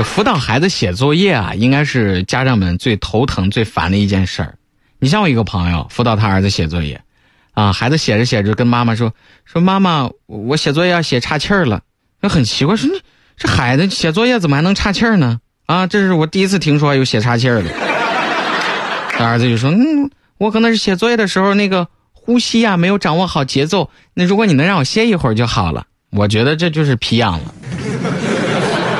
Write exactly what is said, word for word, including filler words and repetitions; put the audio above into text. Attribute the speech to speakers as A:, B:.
A: 这辅导孩子写作业啊，应该是家长们最头疼最烦的一件事儿。你像我一个朋友辅导他儿子写作业啊，孩子写着写着跟妈妈说说妈妈，我写作业要写岔气儿了。那很奇怪，说你这孩子写作业怎么还能岔气儿呢？啊，这是我第一次听说有写岔气儿的。他儿子就说，嗯，我可能是写作业的时候那个呼吸啊没有掌握好节奏，那如果你能让我歇一会儿就好了。我觉得这就是皮痒了。